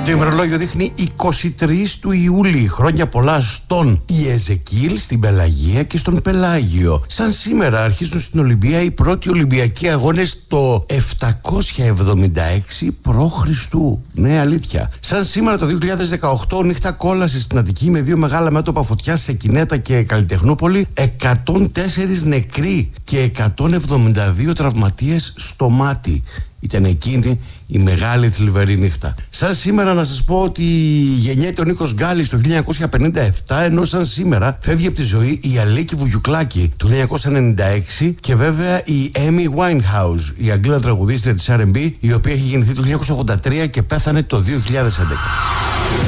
Το ημερολόγιο δείχνει 23 του Ιούλη. Χρόνια πολλά στον Ιεζεκίλ, στην Πελαγία και στον Πελάγιο. Σαν σήμερα αρχίζουν στην Ολυμπία οι πρώτοι Ολυμπιακοί αγώνες το 776 π.Χ. Ναι, αλήθεια. Σαν σήμερα το 2018 νύχτα κόλαση στην Αττική με 2 μεγάλα μέτωπα φωτιάς σε Κινέτα και Καλλιτεχνόπολη. 104 νεκροί και 172 τραυματίες στο μάτι. Ήταν εκείνη η μεγάλη θλιβερή νύχτα. Σαν σήμερα να σας πω ότι γεννιέται ο Νίκος Γκάλης το 1957, ενώ σαν σήμερα φεύγει από τη ζωή η Αλίκη Βουγιουκλάκη το 1996 και βέβαια η Amy Winehouse, η Αγγλίδα τραγουδίστρια της R&B, η οποία έχει γεννηθεί το 1983 και πέθανε το 2011.